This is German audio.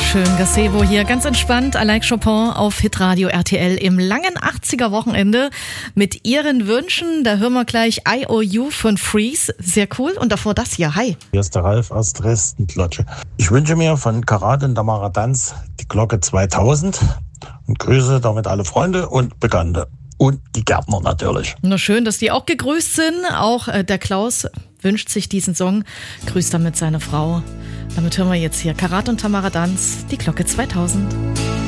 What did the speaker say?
Schön, Gazebo hier, ganz entspannt, Alain Chopin auf Hitradio RTL im langen 80er-Wochenende mit ihren Wünschen. Da hören wir gleich IOU von Freeze, sehr cool. Und davor das hier, hi. Hier ist der Ralf aus Dresden-Klotsche. Ich wünsche mir von Karat und Tamara Danz die Glocke 2000 und grüße damit alle Freunde und Bekannte. Und die Gärtner natürlich. Na schön, dass die auch gegrüßt sind. Auch der Klaus wünscht sich diesen Song, grüßt damit seine Frau. Damit hören wir jetzt hier Karat und Tamara Danz, die Glocke 2000.